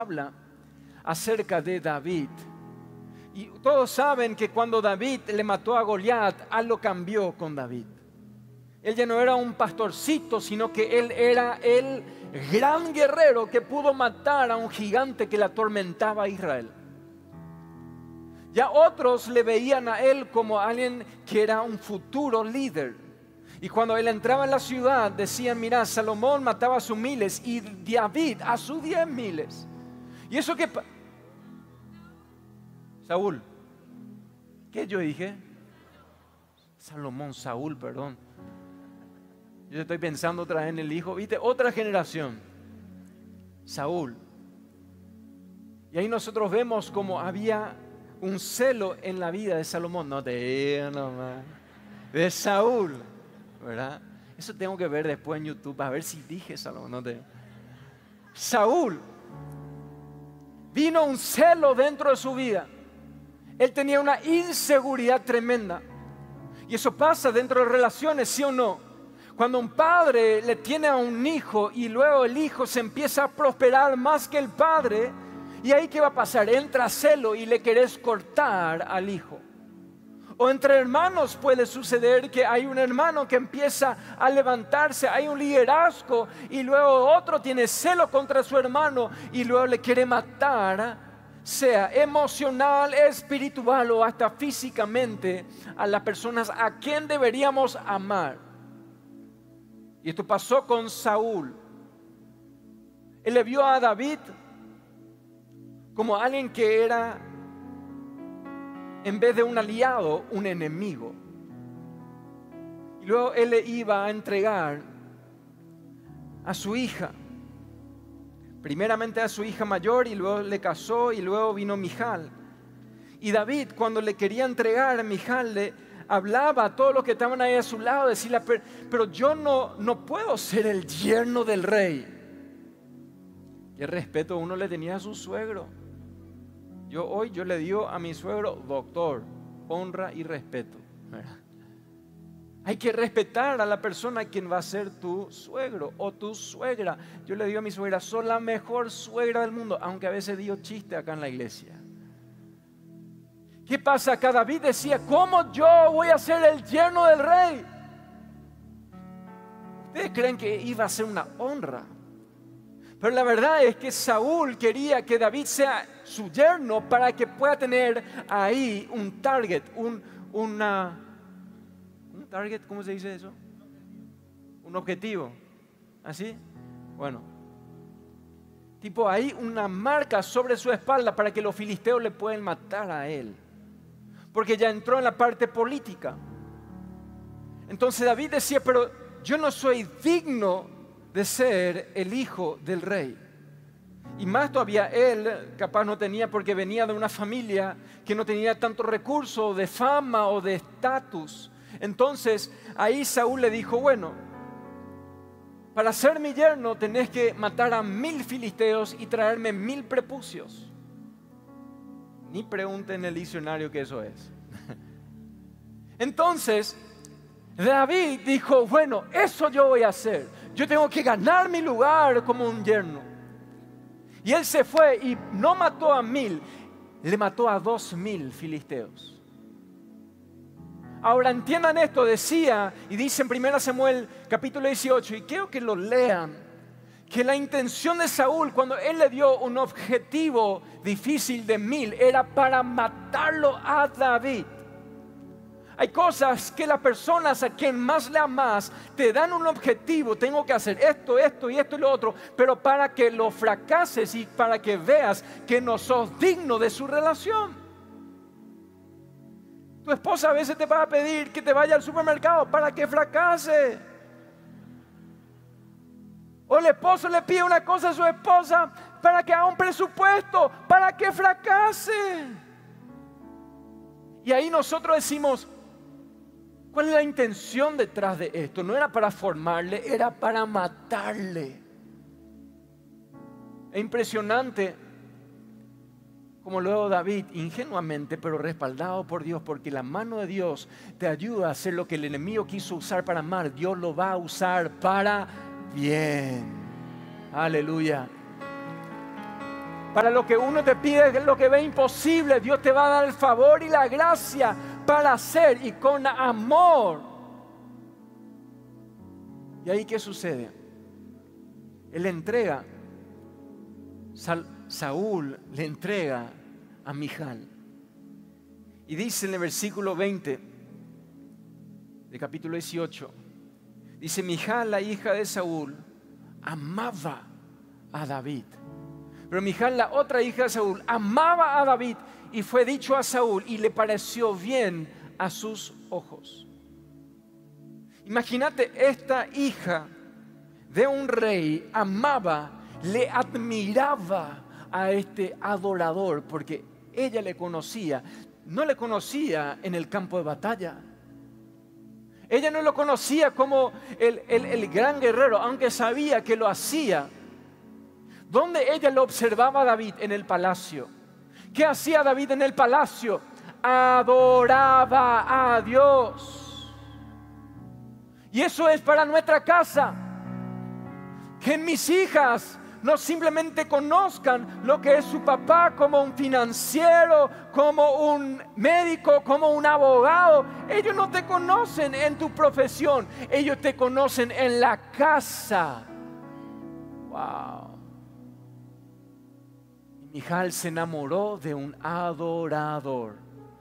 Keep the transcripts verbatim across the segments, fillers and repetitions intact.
habla acerca de David. Y todos saben que cuando David le mató a Goliat, algo cambió con David. Él ya no era un pastorcito, sino que él era el gran guerrero que pudo matar a un gigante que le atormentaba a Israel. Ya otros le veían a él como alguien que era un futuro líder. Y cuando él entraba en la ciudad, decían: mira, Salomón mataba a sus miles y David a sus diez miles. Y eso que... Saúl. ¿Qué yo dije? Salomón, Saúl, perdón. Yo estoy pensando otra vez en el hijo. ¿Viste? Otra generación. Saúl. Y ahí nosotros vemos como había un celo en la vida de Salomón. No te digo nomás. De Saúl. ¿Verdad? Eso tengo que ver después en YouTube. A ver si dije Salomón. No te digo. Saúl. Vino un celo dentro de su vida. Él tenía una inseguridad tremenda. Y eso pasa dentro de relaciones, ¿sí o no? Cuando un padre le tiene a un hijo y luego el hijo se empieza a prosperar más que el padre, ¿y ahí qué va a pasar? Entra celo y le querés cortar al hijo. O entre hermanos puede suceder que hay un hermano que empieza a levantarse, hay un liderazgo y luego otro tiene celo contra su hermano y luego le quiere matar, sea emocional, espiritual o hasta físicamente, a las personas a quien deberíamos amar. Y esto pasó con Saúl. Él le vio a David como alguien que era, en vez de un aliado, un enemigo. Y luego él le iba a entregar a su hija. Primeramente a su hija mayor y luego le casó y luego vino Mijal. Y David, cuando le quería entregar a Mijal, le hablaba a todos los que estaban ahí a su lado, decirle: pero, pero yo no, no puedo ser el yerno del rey. Qué respeto uno le tenía a su suegro. Yo hoy yo le digo a mi suegro: doctor, honra y respeto. Hay que respetar a la persona quien va a ser tu suegro o tu suegra. Yo le digo a mi suegra: sos la mejor suegra del mundo, aunque a veces digo chiste acá en la iglesia. ¿Qué pasa acá? David decía: ¿cómo yo voy a ser el yerno del rey? ¿Ustedes creen que iba a ser una honra? Pero la verdad es que Saúl quería que David sea su yerno para que pueda tener ahí un target, un, una, un target, ¿cómo se dice eso? Un objetivo, ¿así? Bueno, tipo ahí una marca sobre su espalda para que los filisteos le puedan matar a él, porque ya entró en la parte política. Entonces David decía: pero yo no soy digno de ser el hijo del rey. Y más todavía él capaz no tenía, porque venía de una familia que no tenía tanto recurso de fama o de estatus. Entonces ahí Saúl le dijo: bueno, para ser mi yerno tenés que matar a mil filisteos y traerme mil prepucios. Ni pregunten en el diccionario qué eso es. Entonces David dijo: bueno, eso yo voy a hacer. Yo tengo que ganar mi lugar como un yerno. Y él se fue y no mató a mil, le mató a dos mil filisteos. Ahora entiendan esto, decía, y dice en primera Samuel capítulo dieciocho, y quiero que lo lean, que la intención de Saúl cuando él le dio un objetivo difícil de mil era para matarlo a David. Hay cosas que las personas a quien más le amas te dan un objetivo: tengo que hacer esto, esto y esto y lo otro, pero para que lo fracases y para que veas que no sos digno de su relación. Tu esposa a veces te va a pedir que te vaya al supermercado para que fracase. O el esposo le pide una cosa a su esposa para que haga un presupuesto, para que fracase. Y ahí nosotros decimos: ¿cuál es la intención detrás de esto? No era para formarle, era para matarle. Es impresionante como luego David, ingenuamente, pero respaldado por Dios, porque la mano de Dios te ayuda a hacer lo que el enemigo quiso usar para mal. Dios lo va a usar para bien. Aleluya. Para lo que uno te pide, lo que ve imposible, Dios te va a dar el favor y la gracia para hacer, y con amor. ¿Y ahí qué sucede? Él le entrega, Saúl le entrega a Mijal. Y dice en el versículo veinte del capítulo dieciocho, dice: Mijal, la hija de Saúl, amaba a David. Pero Mijal, la otra hija de Saúl, amaba a David, y fue dicho a Saúl y le pareció bien a sus ojos. Imagínate, esta hija de un rey amaba, le admiraba a este adorador, porque ella le conocía. No le conocía en el campo de batalla. Ella no lo conocía como el, el, el gran guerrero, aunque sabía que lo hacía. ¿Dónde ella lo observaba a David? En el palacio. ¿Qué hacía David en el palacio? Adoraba a Dios. Y eso es para nuestra casa. Que mis hijas no simplemente conozcan lo que es su papá como un financiero, como un médico, como un abogado. Ellos no te conocen en tu profesión, ellos te conocen en la casa. Wow. Y Mijal se enamoró de un adorador.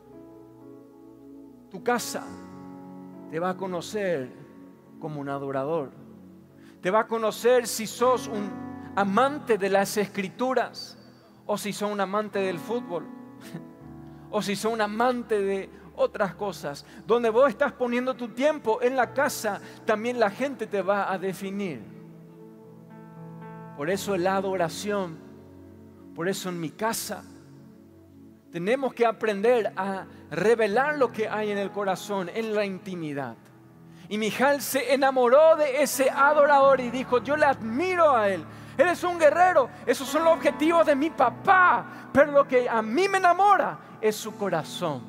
Tu casa te va a conocer como un adorador. Te va a conocer si sos un amante de las escrituras, o si sos un amante del fútbol, o si sos un amante de otras cosas. Donde vos estás poniendo tu tiempo en la casa, también la gente te va a definir. Por eso la adoración, por eso en mi casa tenemos que aprender a revelar lo que hay en el corazón, en la intimidad. Y Mijal se enamoró de ese adorador y dijo: yo le admiro a él. Él es un guerrero. Esos son los objetivos de mi papá. Pero lo que a mí me enamora es su corazón.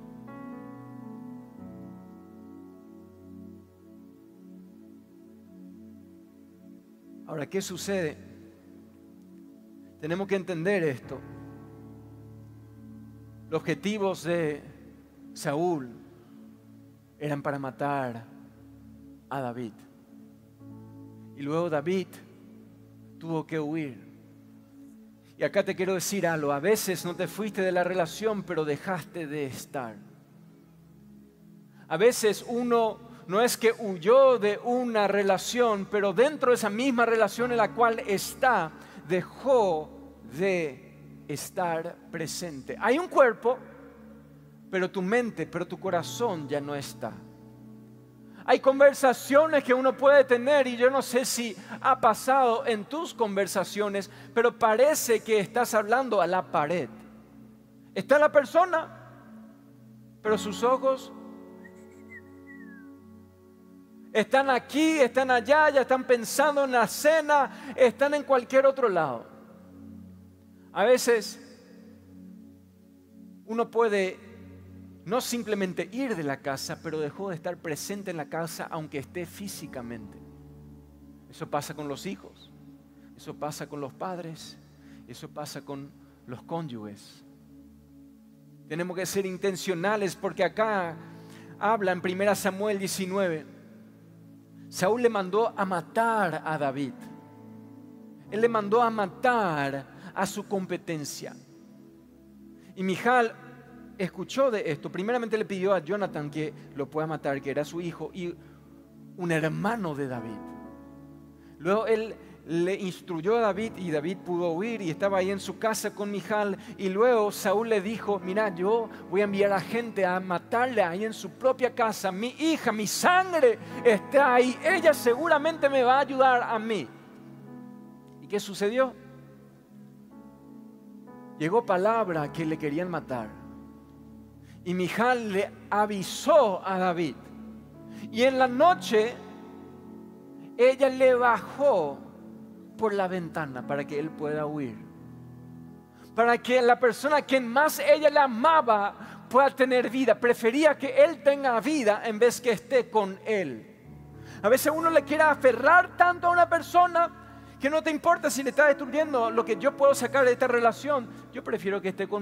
Ahora, ¿qué sucede? Tenemos que entender esto. Los objetivos de Saúl eran para matar a David. Y luego David tuvo que huir. Y acá te quiero decir algo. A veces no te fuiste de la relación, pero dejaste de estar. A veces uno no es que huyó de una relación, pero dentro de esa misma relación en la cual está, dejó de estar presente. Hay un cuerpo, pero tu mente, pero tu corazón ya no está. Hay conversaciones que uno puede tener, y yo no sé si ha pasado en tus conversaciones, pero parece que estás hablando a la pared. Está la persona, pero sus ojos están aquí, están allá, ya están pensando en la cena, están en cualquier otro lado. A veces uno puede no simplemente ir de la casa, pero dejó de estar presente en la casa aunque esté físicamente. Eso pasa con los hijos, eso pasa con los padres, eso pasa con los cónyuges. Tenemos que ser intencionales, porque acá habla en primera Samuel diecinueve. Saúl le mandó a matar a David. Él le mandó a matar a su competencia. Y Mijal escuchó de esto. Primeramente le pidió a Jonathan que lo pueda matar, que era su hijo y un hermano de David. Luego él le instruyó a David y David pudo huir y estaba ahí en su casa con Mijal. Y luego Saúl le dijo: mira, yo voy a enviar a gente a matarle ahí en su propia casa. Mi hija, mi sangre está ahí. Ella seguramente me va a ayudar a mí. ¿Y qué sucedió? Llegó palabra que le querían matar. Y Mijal le avisó a David. Y en la noche ella le bajó por la ventana para que él pueda huir. Para que la persona a quien más ella le amaba pueda tener vida. Prefería que él tenga vida en vez que esté con él. A veces uno le quiere aferrar tanto a una persona Que no te importa si le está destruyendo lo que yo puedo sacar de esta relación. Yo prefiero que esté con